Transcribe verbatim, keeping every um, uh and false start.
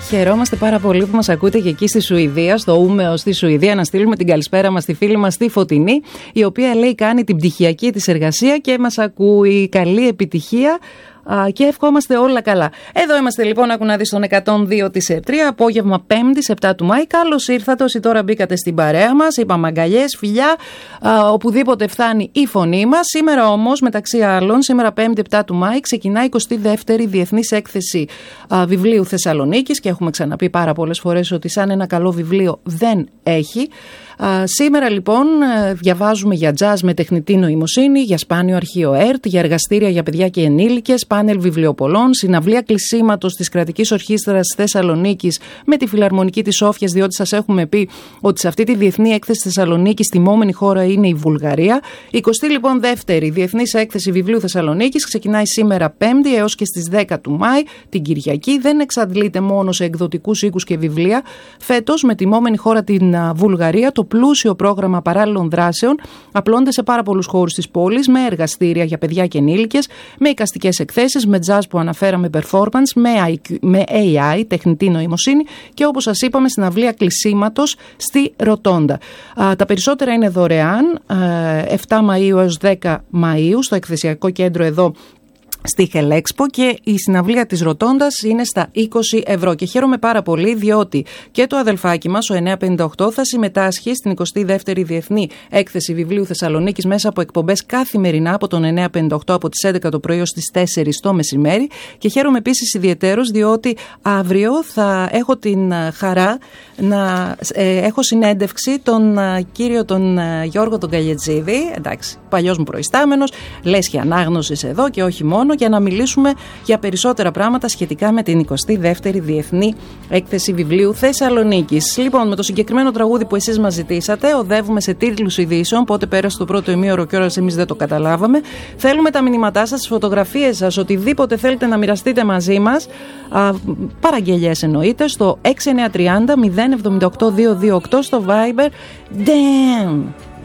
Χαιρόμαστε πάρα πολύ που μας ακούτε και εκεί στη Σουηδία, στο Ούμεο στη Σουηδία. Να στείλουμε την καλησπέρα μας στη φίλη μας τη Φωτεινή, η οποία λέει κάνει την πτυχιακή της εργασία και μας ακούει. Καλή επιτυχία και ευχόμαστε όλα καλά. Εδώ είμαστε λοιπόν, άκου να δεις, στον εκατόν δύο της επτρία, απόγευμα Πέμπτης, επτά του Μάη. Καλώς ήρθατε όσοι τώρα μπήκατε στην παρέα μας. Είπαμε αγκαλιές, φιλιά, α, οπουδήποτε φτάνει η φωνή μας. Σήμερα όμως, μεταξύ άλλων, σήμερα Πέμπτη, επτά του Μάη, ξεκινάει η εικοστή δεύτερη Διεθνής Έκθεση α, Βιβλίου Θεσσαλονίκης και έχουμε ξαναπεί πάρα πολλές φορές ότι σαν ένα καλό βιβλίο δεν έχει. Uh, σήμερα λοιπόν διαβάζουμε για τζαζ με τεχνητή νοημοσύνη, για σπάνιο αρχείο ΕΡΤ, για εργαστήρια για παιδιά και ενήλικες, πάνελ βιβλιοπολών, συναυλία κλεισίματος της Κρατικής Ορχήστρας Θεσσαλονίκης με τη Φιλαρμονική της Σόφιας, διότι σας έχουμε πει ότι σε αυτή τη Διεθνή Έκθεση Θεσσαλονίκης τιμόμενη χώρα είναι η Βουλγαρία. Η εικοστή λοιπόν δεύτερη Διεθνής Έκθεση Βιβλίου Θεσσαλονίκης ξεκινάει σήμερα Πέμπτη έως και στις δέκα του Μάη, την Κυριακή. Δεν εξαντλείται μόνο σε εκδοτικούς οίκους και βιβλία. Φέτος, με τιμόμενη χώρα την Βουλγαρία, το πλούσιο πρόγραμμα παράλληλων δράσεων απλώνται σε πάρα πολλούς χώρους της πόλης, με εργαστήρια για παιδιά και ενήλικες, με εικαστικές εκθέσεις, με jazz που αναφέραμε, performance, με έι άι, τεχνητή νοημοσύνη και όπως σας είπαμε συναυλία κλεισίματος στη Ρωτόντα. Τα περισσότερα είναι δωρεάν, επτά Μαΐου έως δέκα Μαΐου στο εκθεσιακό κέντρο εδώ στη Χελέξπο, και η συναυλία της Ρωτώντας είναι στα είκοσι ευρώ. Και χαίρομαι πάρα πολύ διότι και το αδελφάκι μας, ο εννιακόσια πενήντα οκτώ, θα συμμετάσχει στην εικοστή δεύτερη Διεθνή Έκθεση Βιβλίου Θεσσαλονίκης μέσα από εκπομπές καθημερινά από τον εννιακόσια πενήντα οκτώ από τις έντεκα το πρωί ως τις τέσσερις το μεσημέρι. Και χαίρομαι επίσης ιδιαιτέρως διότι αύριο θα έχω την χαρά να ε, έχω συνέντευξη τον κύριο τον Γιώργο τον Καλιετζίδη, εντάξει, παλιός μου προϊστάμενος, λέσχη ανάγνωσης εδώ και όχι μόνο, για να μιλήσουμε για περισσότερα πράγματα σχετικά με την εικοστή δεύτερη Διεθνή Έκθεση Βιβλίου Θεσσαλονίκης. Λοιπόν, με το συγκεκριμένο τραγούδι που εσείς μας ζητήσατε, οδεύουμε σε τίτλους ειδήσεων. Πότε πέρασε το πρώτο ημίωρο και ώρας εμείς δεν το καταλάβαμε. Θέλουμε τα μηνύματά σας, τις φωτογραφίες σας, οτιδήποτε θέλετε να μοιραστείτε μαζί μας. Α, παραγγελιές εννοείται, στο έξι εννιά τρία μηδέν επτά οκτώ δύο δύο οκτώ στο Viber. Damn!